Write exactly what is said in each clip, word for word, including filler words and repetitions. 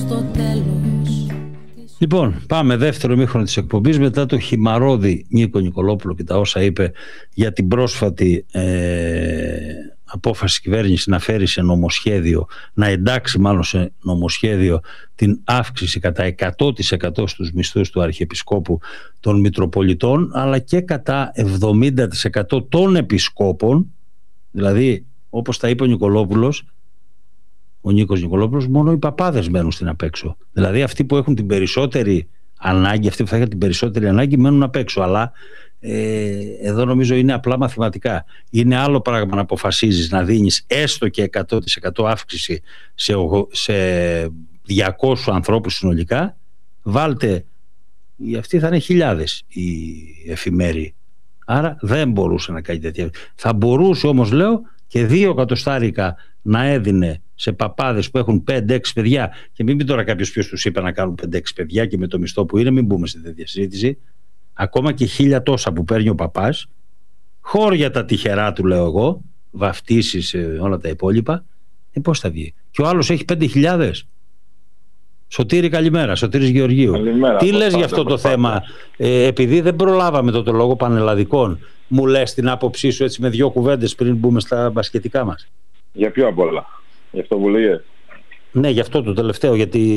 στο τέλος. Λοιπόν, πάμε δεύτερο ημίχρονο της εκπομπής μετά το χυμαρόδι Νίκο Νικολόπουλο και τα όσα είπε για την πρόσφατη ε, απόφαση κυβέρνηση να φέρει σε νομοσχέδιο, να εντάξει μάλλον σε νομοσχέδιο την αύξηση κατά εκατό τοις εκατό στους μισθούς του Αρχιεπισκόπου των Μητροπολιτών, αλλά και κατά εβδομήντα τοις εκατό των επισκόπων. Δηλαδή, όπως τα είπε ο Νικολόπουλος, ο Νίκος Νικολόπουλος, μόνο οι παπάδες μένουν στην απ' έξω. Δηλαδή αυτοί που έχουν την περισσότερη ανάγκη, αυτοί που θα έχουν την περισσότερη ανάγκη μένουν απ' έξω. Αλλά ε, εδώ νομίζω είναι απλά μαθηματικά. Είναι άλλο πράγμα να αποφασίζεις να δίνεις έστω και εκατό τοις εκατό αύξηση σε, σε διακόσιους ανθρώπους συνολικά. Βάλτε, αυτοί θα είναι χιλιάδες οι εφημέροι. Άρα δεν μπορούσε να κάνει τέτοια. Θα μπορούσε όμως, λέω, και δύο εκατοστάρικα να έδινε σε παπάδες που έχουν πέντε έξι παιδιά, και μην πει τώρα κάποιος ποιος τους είπε να κάνουν πέντε έξι παιδιά και με το μισθό που είναι, μην μπούμε σε τέτοια συζήτηση. Ακόμα και χίλια τόσα που παίρνει ο παπάς, χώρια τα τυχερά του, λέω εγώ, βαφτίσεις, όλα τα υπόλοιπα, ε, πώς θα βγει. Και ο άλλος έχει πέντε χιλιάδες. Σωτήρη, καλημέρα. Σωτήρης Γεωργίου. Καλημέρα. Τι λες για αυτό το θέμα, ε, επειδή δεν προλάβαμε το, το λόγο πανελλαδικών, μου λες την άποψή σου έτσι με δύο κουβέντες πριν μπούμε στα μπασκετικά μας? Για ποιο απ' όλα? Για αυτό που λέγε? Ναι, για αυτό το τελευταίο, για τη...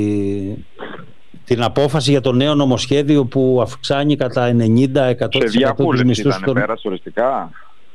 την απόφαση για το νέο νομοσχέδιο που αυξάνει κατά ενενήντα με εκατό τοις εκατό τους μισθούς. Σε διαβούλευση πέρασε οριστικά?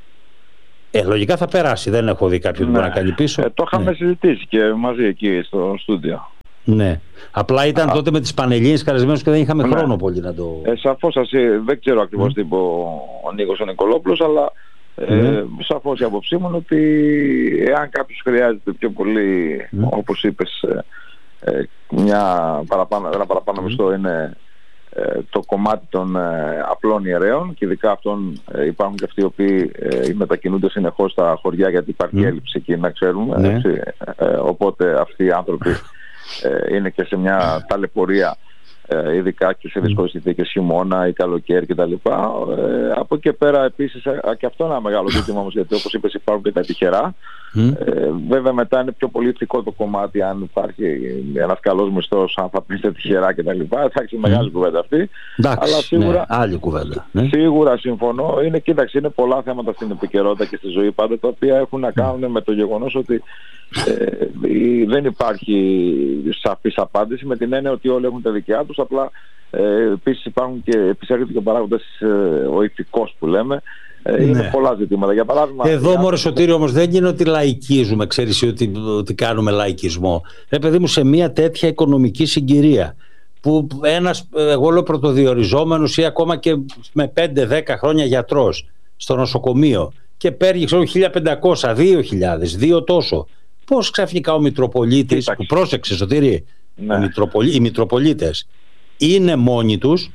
Ε, λογικά θα περάσει, δεν έχω δει κάποιον ναι. που να κάνει πίσω. Ε, το είχαμε ναι. συζητήσει και μαζί εκεί στο στούντιο. Ναι. Απλά ήταν Α. τότε με τις Πανελλήνιες καλεσμένους και δεν είχαμε ναι. χρόνο πολύ να το... Ε, σαφώς, δεν ξέρω ακριβώς mm. τι είπε ο Νίκος ο Νικολόπουλος, αλλά ε, mm. σαφώς η άποψή μου είναι ότι εάν κάποιος χρειάζεται πιο πολύ, mm. όπως είπες, ε, μια παραπάνω, ένα παραπάνω mm. μισθό είναι ε, το κομμάτι των ε, απλών ιερέων, και ειδικά αυτών ε, υπάρχουν και αυτοί οι οποίοι ε, μετακινούνται συνεχώς στα χωριά, γιατί υπάρχει mm. έλλειψη εκεί, να ξέρουμε. Mm. Έτσι, ε, οπότε αυτοί οι άνθρωποι ε, είναι και σε μια ταλαιπωρία, ε, ειδικά και σε δύσκολες συνθήκες χειμώνα ή καλοκαίρι κτλ. Ε, από εκεί και πέρα επίσης, ε, και αυτό είναι ένα μεγάλο ζήτημα όμως, γιατί όπως είπες υπάρχουν και τα τυχερά. Mm. Ε, βέβαια μετά είναι πιο πολιτικό το κομμάτι, αν υπάρχει ένας καλός μισθός, αν θα πείστε τυχερά κτλ. Θα έχει μεγάλη mm. κουβέντα αυτή. Εντάξει, αλλά σίγουρα, ναι, άλλη κουβέντα. Ναι. Σίγουρα συμφωνώ. Είναι, κοίταξε, είναι πολλά θέματα στην επικαιρότητα και στη ζωή πάντα, τα οποία έχουν να κάνουν με το γεγονός ότι ε, δεν υπάρχει σαφής απάντηση, με την έννοια ότι όλοι έχουν τα δικιά τους. Απλά ε, επίσης υπάρχουν και επισέρχεται και ο παράγοντας ε, ο ηθικός που λέμε. Ε, είναι ναι. πολλά ζητήματα. Για παράδειγμα, εδώ μωρέ Σωτήρη, όμως δεν είναι ότι λαϊκίζουμε, ξέρεις, ότι, ότι κάνουμε λαϊκισμό. Ρε παιδί μου, σε μια τέτοια οικονομική συγκυρία που ένας, εγώ λέω πρωτοδιοριζόμενος ή ακόμα και με πέντε δέκα χρόνια γιατρός στο νοσοκομείο και παίρνει ξέρω χίλια πεντακόσια, δύο χιλιάδες, δύο τόσο, πώς ξαφνικά ο Μητροπολίτης, που πρόσεξε Σωτήρη, ναι. οι, οι Μητροπολίτες είναι μόνοι τους,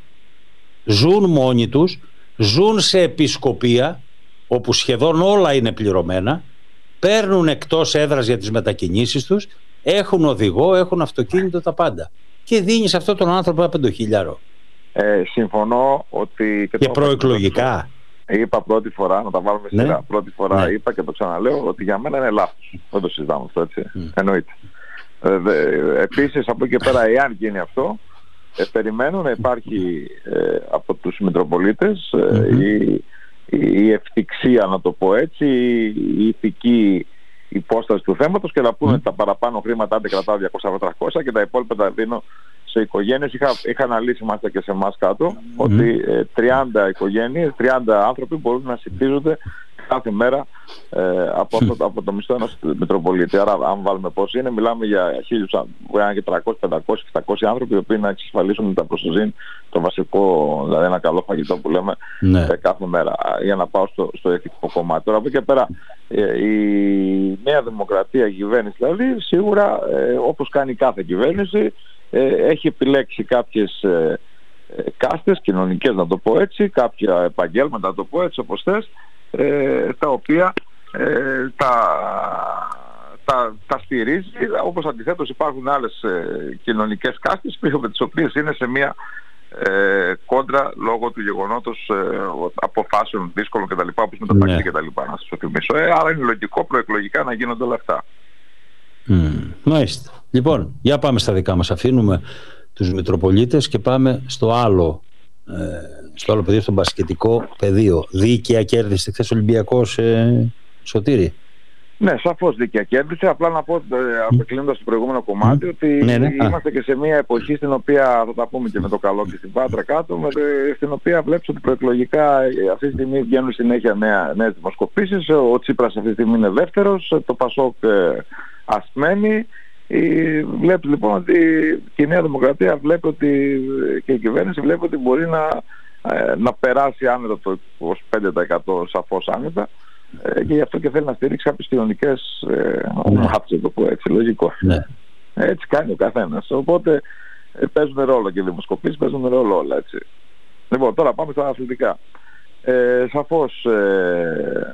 ζουν μόνοι τους, ζουν σε επισκοπία όπου σχεδόν όλα είναι πληρωμένα, παίρνουν εκτός έδρας για τις μετακινήσεις τους, έχουν οδηγό, έχουν αυτοκίνητο, τα πάντα, και δίνεις αυτόν τον άνθρωπο ένα πεντοχίλιαρο. Ε, συμφωνώ ότι... Και, και προεκλογικά. Είπα πρώτη φορά, να τα βάλουμε ναι. σειρά. Πρώτη φορά ναι. είπα και το ξαναλέω ότι για μένα είναι λάθος. Δεν το συζητάμε αυτό, έτσι. Mm. Εννοείται. Ε, δε, επίσης από εκεί και πέρα, εάν γίνει αυτό, ε, περιμένω να υπάρχει ε, από τους Μητροπολίτες ε, mm-hmm. η, η ευτυχία, να το πω έτσι, η ηθική υπόσταση του θέματος, και να πούνε mm. τα παραπάνω χρήματα, άντε κρατάω διακόσια με τριακόσια και τα υπόλοιπα τα δίνω σε οικογένειες. Είχα, είχα αναλύσει μάλιστα και σε εμάς κάτω mm. ότι ε, τριάντα οικογένειες, τριάντα άνθρωποι μπορούν να συντίζονται κάθε μέρα ε, από, αυτό, από το μισθό ενός Μητροπολίτη. Άρα αν βάλουμε πώς είναι, μιλάμε για χίλιους, και τριακόσιοι, πεντακόσιοι, εξακόσιοι άνθρωποι, οι οποίοι να εξασφαλίσουν τα προστοζήν, το βασικό, δηλαδή ένα καλό φαγητό που λέμε ναι. ε, κάθε μέρα, για να πάω στο, στο ηθικό κομμάτι. Τώρα από εκεί και πέρα ε, η Νέα Δημοκρατία, η κυβέρνηση δηλαδή, σίγουρα ε, όπως κάνει κάθε κυβέρνηση, ε, έχει επιλέξει κάποιες ε, ε, κάστες κοινωνικές, να το πω έτσι, κάποια επαγγέλματα, να το πω έτσι όπως θες, Ε, τα οποία ε, τα, τα, τα στηρίζει, όπως αντιθέτως υπάρχουν άλλες ε, κοινωνικές κάστες με τις οποίες είναι σε μια ε, κόντρα λόγω του γεγονότος ε, αποφάσεων δύσκολων κτλ, όπως με τα ταξί κτλ, να σας το θυμίσω. Ε, άρα είναι λογικό προεκλογικά να γίνονται όλα αυτά. Mm. Μάλιστα. Λοιπόν, για πάμε στα δικά μας. Αφήνουμε τους Μητροπολίτες και πάμε στο άλλο, ε, στο άλλο πεδίο, στο μπασκετικό πεδίο. Δίκαια κέρδισε χθες ο Ολυμπιακός, ε, Σωτήρη. Ναι, σαφώς δίκαια κέρδισε. Απλά να πω, αποκλίνοντας το προηγούμενο κομμάτι, mm. ότι ναι, ναι. είμαστε και σε μια εποχή στην οποία, θα τα πούμε και με το καλό και στην Πάτρα κάτω, με, στην οποία βλέπεις ότι προεκλογικά αυτή τη στιγμή βγαίνουν συνέχεια νέες δημοσκοπήσεις. Ο Τσίπρας αυτή τη στιγμή είναι δεύτερος, το Πασόκ ε, ασθμένει. Βλέπει λοιπόν ότι και η Νέα Δημοκρατία βλέπει ότι, και η κυβέρνηση βλέπει ότι μπορεί να, ε, να περάσει άνετα το είκοσι πέντε τοις εκατό σαφώς άνετα. Ε, και γι' αυτό και θέλει να στηρίξει κάποιες κοινωνικές ε, ομάδες, το πω έτσι, λογικό. Ναι. Έτσι κάνει ο καθένας. Οπότε ε, παίζουν ρόλο και οι δημοσκοπήσεις, παίζουν ρόλο όλα, έτσι. Λοιπόν, τώρα πάμε στα αθλητικά. Ε, σαφώς ε,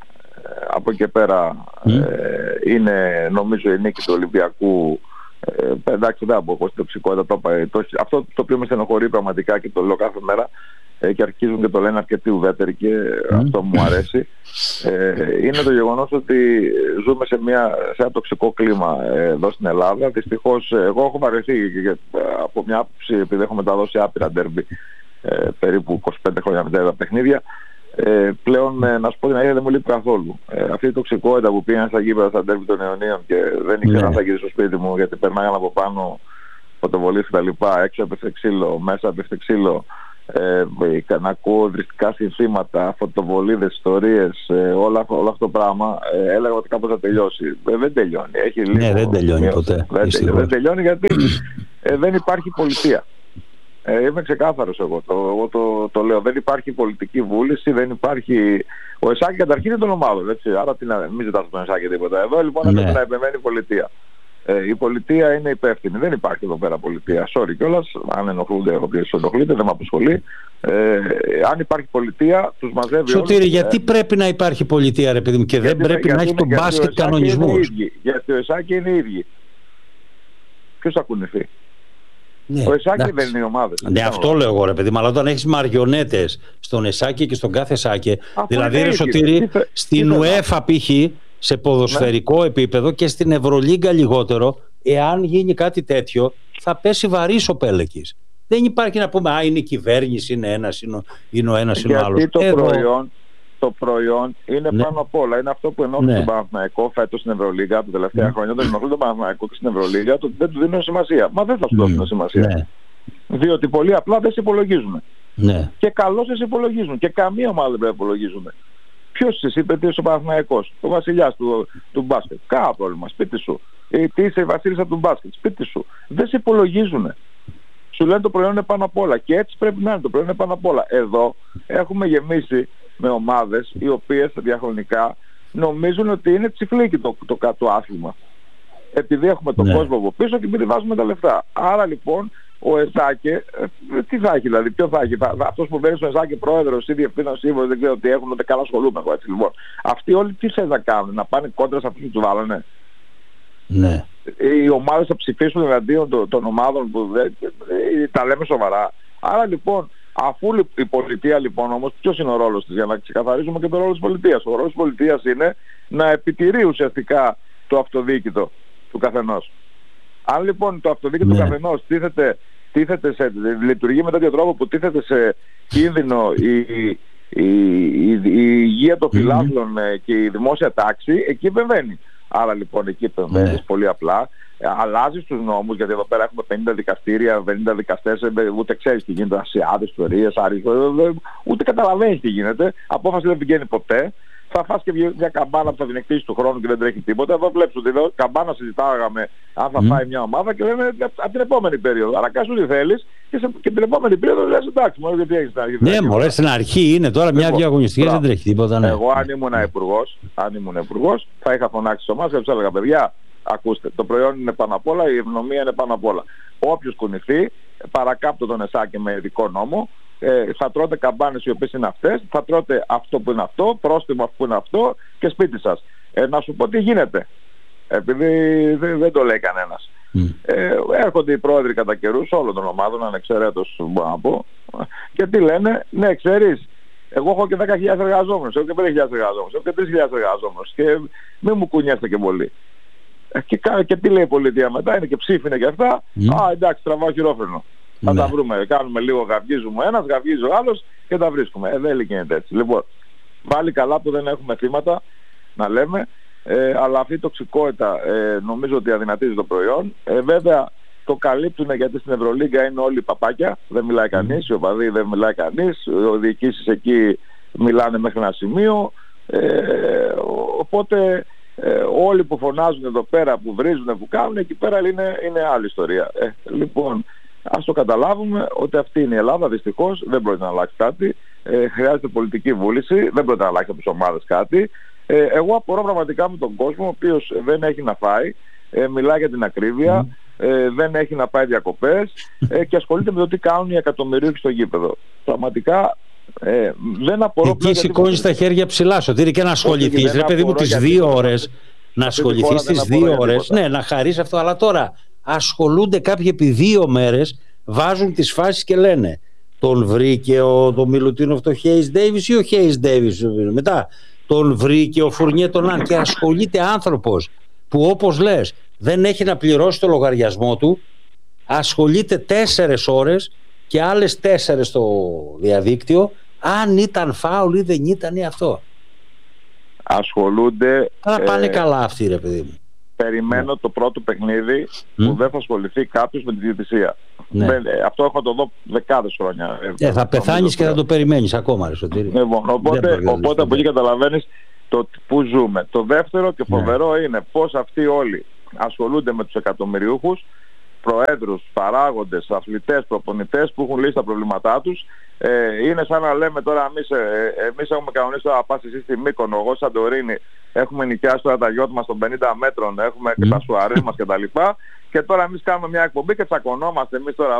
από εκεί πέρα mm. ε, είναι, νομίζω, η νίκη του Ολυμπιακού. Ε, εντάξει, δεν μπορώ στην τοξικότητα. Το, το, αυτό το οποίο με στενοχωρεί πραγματικά και το λέω κάθε μέρα, ε, και αρχίζουν και το λένε αρκετοί ουδέτεροι και mm. αυτό μου αρέσει, ε, είναι το γεγονός ότι ζούμε σε, μια, σε ένα τοξικό κλίμα ε, εδώ στην Ελλάδα. Δυστυχώς εγώ έχω βαρεθεί και, από μια άποψη, επειδή έχω μεταδώσει άπειρα ντέρμπι, ε, περίπου είκοσι πέντε χρόνια μετά τα παιχνίδια. Ε, πλέον, ε, να σου πω την αλήθεια, δεν μου λείπει καθόλου. Ε, αυτή η τοξικότητα που πήγαν στα γήπεδα στα ντέρμπι των Αιωνίων και δεν ήξερα αν θα γυρίσω στο σπίτι μου, γιατί περνάγαν από πάνω φωτοβολίες και τα λοιπά, έξω έπεφτε ξύλο, μέσα έπεφτε ξύλο, ε, να ακούω δριστικά συνθήματα, φωτοβολίδες, ιστορίες, ε, όλα, όλο αυτό το πράγμα. Ε, έλεγα ότι κάπως θα τελειώσει. Ε, δεν τελειώνει. Έχει λίγο, ναι, δεν τελειώνει μείωση. Ποτέ. Δεν, τελειώνει, δεν τελειώνει γιατί ε, δεν υπάρχει πολιτεία. Ε, είμαι ξεκάθαρος εγώ, το, εγώ το, το λέω. Δεν υπάρχει πολιτική βούληση, δεν υπάρχει. Ο Εσάκη καταρχήν είναι των ομάδων, έτσι. Άρα τι να, μην ζητάς τον Εσάκη τίποτα. Εδώ λοιπόν ναι. έπρεπε να επεμβαίνει η πολιτεία. Ε, η πολιτεία είναι υπεύθυνη. Δεν υπάρχει εδώ πέρα πολιτεία. Sorry κιόλας, αν ενοχλούνται, όποιος ενοχλείται, δεν με απασχολεί. Ε, αν υπάρχει πολιτεία, τους μαζεύει. Σωτήρη, όλους, γιατί ε, πρέπει να υπάρχει πολιτεία, ρε παιδί μου, και γιατί, δεν πρέπει να έχει τον μπάσκετ κανονισμούς. Γιατί ο Εσάκη είναι οι ίδιοι. Ποιος θα κουνηθεί? Ναι, ο Εσάκη δεν είναι οι ομάδες. Ναι, αυτό λέω εγώ, ρε παιδί μου. Αλλά όταν έχεις μαριονέτες στον Εσάκη και στον κάθε Σάκη, δηλαδή ρε Σωτήρη, στην UEFA π.χ. σε ποδοσφαιρικό ναι. επίπεδο και στην Ευρωλίγκα λιγότερο, εάν γίνει κάτι τέτοιο, θα πέσει βαρύς ο Πέλεκης. Δεν υπάρχει να πούμε, α, είναι η κυβέρνηση, είναι ένας, είναι ο, είναι ο ένας, είναι ο άλλος. Γιατί το Εδώ... προϊόν, το προϊόν είναι ναι. πάνω απ' όλα. Είναι αυτό που ενόχλησε ναι. τον Παναθηναϊκό φέτος στην Ευρωλίγκα τα τελευταία ναι. χρόνια. Όταν ενοχλεί τον Παναθηναϊκό και στην Ευρωλίγκα, το δεν του δίνουν σημασία. Μα δεν θα σου δώσουν mm. σημασία. Ναι. Διότι πολύ απλά δεν σε υπολογίζουν. Ναι. Και καλώς σε υπολογίζουν. Και καμία ομάδα δεν πρέπει να υπολογίζουν. Ποιος εσύ είπε, τι είσαι ο Παναθηναϊκός, ο βασιλιάς του, του μπάσκετ? Κάνα πρόβλημα, σπίτι σου. Ε, τι είσαι η βασίλισσα του μπάσκετ, σπίτι σου. Δεν σε υπολογίζουν. Σου λένε το προϊόν είναι πάνω απ' όλα. Και έτσι πρέπει να είναι, το προϊόν είναι πάνω απ' όλα. Εδώ έχουμε γεμίσει με ομάδες οι οποίες διαχρονικά νομίζουν ότι είναι τσιφλίκι το, το, το, το άθλημα. Επειδή έχουμε τον ναι. κόσμο από πίσω και επειδή βάζουμε τα λεφτά. Άρα λοιπόν ο Εσάκε, ε, τι θα έχει δηλαδή, ποιο θα έχει? Θα, αυτός που παίρνει στον Εσάκε πρόεδρος ή διευθύνων σύμβολος, δεν ξέρω τι έχουν, ούτε καλά ασχολούμαι εγώ έτσι λοιπόν. Αυτοί όλοι τι θες να κάνουν, να πάνε κόντρα σε αυτούς που τους βάλανε? Ναι. Οι ομάδες θα ψηφίσουν εναντίον των, των ομάδων που δεν, ε, τα λέμε σοβαρά. Άρα λοιπόν, αφού η πολιτεία λοιπόν όμως, ποιος είναι ο ρόλος της, για να ξεκαθαρίσουμε και τον ρόλο της πολιτείας? Ο ρόλος της πολιτείας είναι να επιτηρεί ουσιαστικά το αυτοδιοίκητο του καθενός. Αν λοιπόν το αυτοδιοίκητο ναι. του καθενός τίθεται, τίθεται σε, λειτουργεί με τέτοιο τρόπο που τίθεται σε κίνδυνο η, η, η, η, η υγεία των φυλάθλων mm-hmm. και η δημόσια τάξη, εκεί επεμβαίνει. Άρα λοιπόν εκεί επεμβαίνεις ναι. πολύ απλά. Αλλάζεις τους νόμους, γιατί εδώ πέρα έχουμε πενήντα δικαστήρια, πενήντα δικαστές, ούτε ξέρεις τι γίνεται, ασιάδες, θεωρίες, ούτε καταλαβαίνεις τι γίνεται. Απόφαση δεν πηγαίνει ποτέ. Θα φας και μια καμπάνα που θα την εκτίσεις του χρόνου και δεν τρέχει τίποτα. Εδώ βλέπεις ότι εδώ καμπάνα συζητάγαμε αν θα mm. φάει μια ομάδα και λένε από την επόμενη περίοδο. Αλλά κάνεις ό,τι θέλεις και, σε, και την επόμενη περίοδο λες εντάξει, μόνο γιατί έχεις την αρχή. Ναι, μωρέ, στην αρχή είναι τώρα μια δύο αγωνιστικές, δεν τρέχει τίποτα. Ναι. Εγώ αν ήμουν υπουργός, αν ήμουν υπουργός, θα είχα φωνάξει στις ομάδες και τους έλεγα παιδιά, ακούστε, το προϊόν είναι πάνω απ' όλα, η ευνομία είναι πάνω απ' όλα. Όποιος κουνηθεί, παρακάπτω τον Εσάκη με ειδικό νόμο. Ε, θα τρώτε καμπάνες οι οποίες είναι αυτές, θα τρώτε αυτό που είναι αυτό, πρόστιμο αυτό που είναι αυτό και σπίτι σας. Ε, να σου πω τι γίνεται, επειδή δεν, δεν το λέει κανένας. Mm. Ε, έρχονται οι πρόεδροι κατά καιρούς όλων των ομάδων, ανεξαιρέτως μπορώ να πω, και τι λένε, ναι ξέρεις, εγώ έχω και δέκα χιλιάδες εργαζόμενους, έχω και πέντε χιλιάδες εργαζόμενους, έχω και τρεις χιλιάδες εργαζόμενους και μην μου κουνιέστε και πολύ. Και, και τι λέει η πολιτεία μετά, είναι και ψήφινε και αυτά. Mm. Α, εντάξει, τραβάω χειρόφρενο. Θα ναι. τα βρούμε, κάνουμε λίγο, γαυγίζουμε ένας, γαυγίζει ο άλλος και τα βρίσκουμε. Ε, δεν γίνεται έτσι. Λοιπόν, πάλι καλά που δεν έχουμε θύματα, να λέμε, ε, αλλά αυτή η τοξικότητα ε, νομίζω ότι αδυνατίζει το προϊόν. Ε, βέβαια, το καλύπτουν γιατί στην Ευρωλίγκα είναι όλοι παπάκια, δεν μιλάει κανείς, οι οπαδοί δεν μιλάει κανείς, οι διοικήσεις εκεί μιλάνε μέχρι ένα σημείο. Ε, οπότε ε, όλοι που φωνάζουν εδώ πέρα, που βρίζουν, που κάνουν, εκεί πέρα είναι, είναι άλλη ιστορία. Ε, λοιπόν, ας το καταλάβουμε ότι αυτή είναι η Ελλάδα, δυστυχώς δεν πρόκειται να αλλάξει κάτι. Ε, χρειάζεται πολιτική βούληση, δεν πρόκειται να αλλάξει από τις ομάδες κάτι. Ε, εγώ απορώ πραγματικά με τον κόσμο, ο οποίος δεν έχει να φάει, ε, μιλάει για την ακρίβεια, mm. ε, δεν έχει να πάει διακοπές ε, και ασχολείται με το τι κάνουν οι εκατομμυρίουχοι στο γήπεδο. Πραγματικά ε, δεν απορώ. Εκεί σηκώνεις τα χέρια ψηλά, Σωτήρη, και να ασχοληθείς, ρε παιδί μου, τις δύο ώρες. Να ασχοληθείς τις δύο ώρες, ναι, να χαρείς αυτό, αλλά τώρα ασχολούνται κάποιοι επί δύο μέρες, βάζουν τις φάσεις και λένε τον βρήκε ο, το Μιλουτίνοφ το Χέις Ντέιβις ή ο Χέις Ντέιβις μετά τον βρήκε ο Φουρνιέ τον Αν, και ασχολείται άνθρωπος που, όπως λες, δεν έχει να πληρώσει το λογαριασμό του, ασχολείται τέσσερες ώρες και άλλες τέσσερες στο διαδίκτυο αν ήταν φάουλ ή δεν ήταν ή αυτό. Ασχολούνται. Αλλά πάνε ε... καλά αυτοί, ρε παιδί μου. Περιμένω mm. το πρώτο παιχνίδι mm. που δεν θα ασχοληθεί κάποιος με τη διαιτησία. Ναι. Δεν, αυτό έχω το δω δεκάδες χρόνια. Ε, θα πεθάνεις και θα το περιμένεις ακόμα, ρε Σωτήρη. Λοιπόν, οπότε οπότε από εκεί καταλαβαίνεις το που ζούμε. Το δεύτερο και φοβερό ναι. είναι πως αυτοί όλοι ασχολούνται με τους εκατομμυριούχους, προέδρους, παράγοντες, αθλητές, προπονητές που έχουν λύσει τα προβλήματά τους. Ε, είναι σαν να λέμε τώρα εμείς, ε, εμείς έχουμε κανονίσει να πας εσύ στη Μύκονο, εγώ Σαντορίνη, έχουμε νοικιάσει τώρα τα γιότ μας των πενήντα μέτρων, έχουμε mm. και τα σουαρέ μας κτλ. Και, και τώρα εμείς κάνουμε μια εκπομπή και τσακωνόμαστε εμείς τώρα